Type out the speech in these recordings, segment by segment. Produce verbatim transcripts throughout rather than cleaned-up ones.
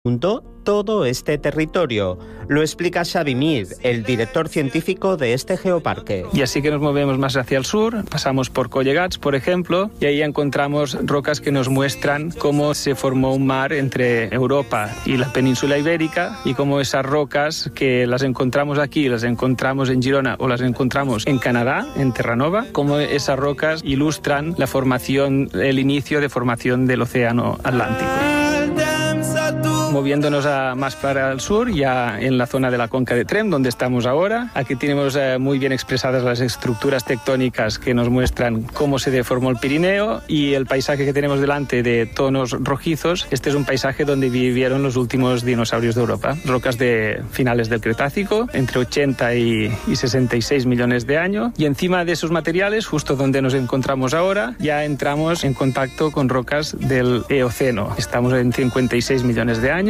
todo este territorio. Lo explica Xavi Mir, el director científico de este geoparque. Y así que nos movemos más hacia el sur, pasamos por Collegats, por ejemplo, y ahí encontramos rocas que nos muestran cómo se formó un mar entre Europa y la península ibérica, y cómo esas rocas que las encontramos aquí, las encontramos en Girona o las encontramos en Canadá, en Terranova, cómo esas rocas ilustran la formación, el inicio de formación del océano Atlántico. Moviéndonos a, más para el sur, ya en la zona de la Conca de Tremp, donde estamos ahora. Aquí tenemos eh, muy bien expresadas las estructuras tectónicas que nos muestran cómo se deformó el Pirineo, y el paisaje que tenemos delante de tonos rojizos. Este es un paisaje donde vivieron los últimos dinosaurios de Europa. Rocas de finales del Cretácico, entre ochenta y sesenta y seis millones de años. Y encima de esos materiales, justo donde nos encontramos ahora, ya entramos en contacto con rocas del Eoceno. Estamos en cincuenta y seis millones de años.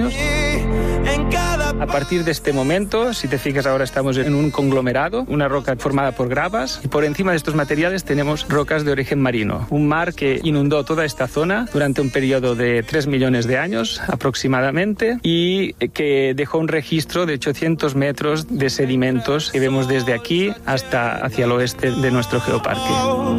A partir de este momento, si te fijas, ahora estamos en un conglomerado, una roca formada por gravas, y por encima de estos materiales tenemos rocas de origen marino. Un mar que inundó toda esta zona durante un periodo de tres millones de años aproximadamente, y que dejó un registro de ochocientos metros de sedimentos que vemos desde aquí hasta hacia el oeste de nuestro geoparque.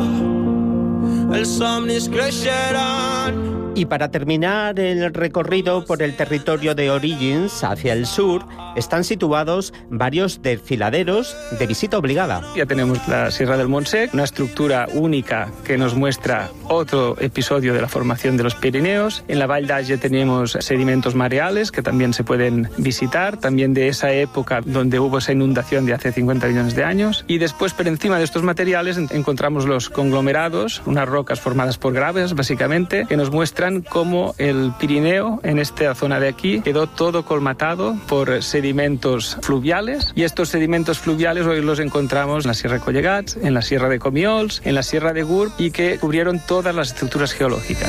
Y para terminar el recorrido por el territorio de Origins hacia el sur, están situados varios desfiladeros de visita obligada. Ya tenemos la Sierra del Montsec, una estructura única que nos muestra otro episodio de la formación de los Pirineos. En la Vall d'Age tenemos sedimentos mareales que también se pueden visitar, también de esa época donde hubo esa inundación de hace cincuenta millones de años. Y después, por encima de estos materiales, encontramos los conglomerados, unas rocas formadas por gravas, básicamente, que nos muestran cómo el Pirineo, en esta zona de aquí, quedó todo colmatado por sedimentos fluviales, y estos sedimentos fluviales hoy los encontramos en la Sierra de Collegats, en la Sierra de Comiols, en la Sierra de Gurb, y que cubrieron todas las estructuras geológicas.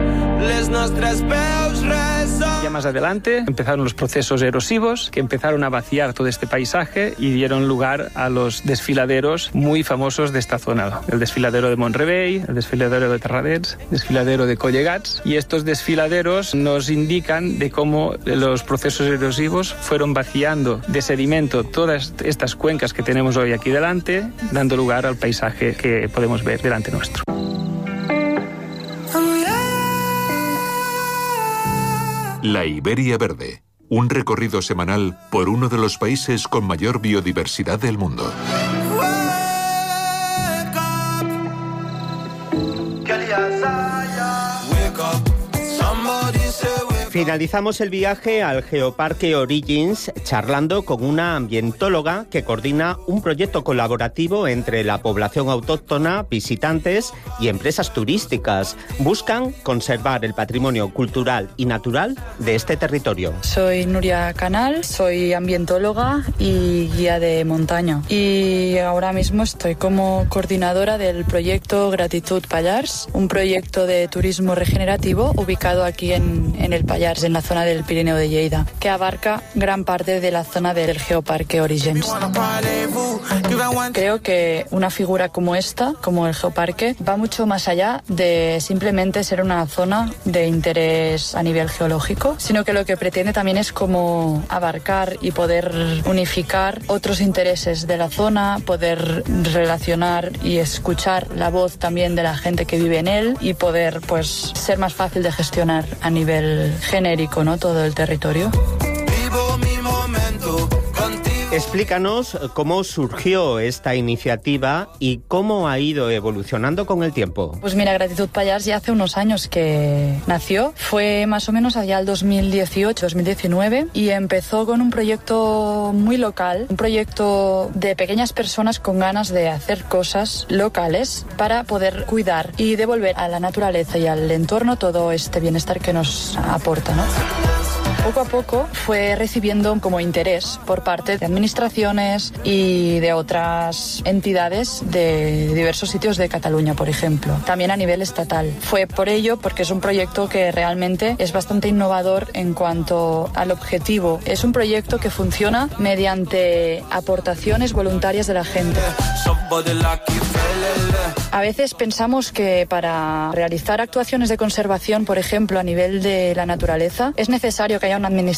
Ya más adelante empezaron los procesos erosivos que empezaron a vaciar todo este paisaje y dieron lugar a los desfiladeros muy famosos de esta zona. El desfiladero de Mont-Rebei, el desfiladero de Terradets, el desfiladero de Collegats, y estos desfiladeros nos indican de cómo los procesos erosivos fueron vaciando de sedimento todas estas cuencas que tenemos hoy aquí delante, dando lugar al paisaje que podemos ver delante nuestro. La Iberia Verde, un recorrido semanal por uno de los países con mayor biodiversidad del mundo. Finalizamos el viaje al Geoparque Origins charlando con una ambientóloga que coordina un proyecto colaborativo entre la población autóctona, visitantes y empresas turísticas. Buscan conservar el patrimonio cultural y natural de este territorio. Soy Nuria Canal, soy ambientóloga y guía de montaña. Y ahora mismo estoy como coordinadora del proyecto Gratitud Pallars, un proyecto de turismo regenerativo ubicado aquí en, en el Pallars, en la zona del Pirineo de Lleida, que abarca gran parte de la zona del Geoparque Origins. Creo que una figura como esta, como el Geoparque, va mucho más allá de simplemente ser una zona de interés a nivel geológico, sino que lo que pretende también es como abarcar y poder unificar otros intereses de la zona, poder relacionar y escuchar la voz también de la gente que vive en él, y poder pues ser más fácil de gestionar a nivel genérico, ¿no? Todo el territorio. Explícanos cómo surgió esta iniciativa y cómo ha ido evolucionando con el tiempo. Pues mira, Gratitud Pallars ya hace unos años que nació. Fue más o menos allá el dos mil dieciocho, dos mil diecinueve, y empezó con un proyecto muy local, un proyecto de pequeñas personas con ganas de hacer cosas locales para poder cuidar y devolver a la naturaleza y al entorno todo este bienestar que nos aporta, ¿no? Poco a poco fue recibiendo como interés por parte de administraciones y de otras entidades de diversos sitios de Cataluña, por ejemplo, también a nivel estatal. Fue por ello porque es un proyecto que realmente es bastante innovador en cuanto al objetivo. Es un proyecto que funciona mediante aportaciones voluntarias de la gente. A veces pensamos que para realizar actuaciones de conservación, por ejemplo, a nivel de la naturaleza, es necesario que haya una administración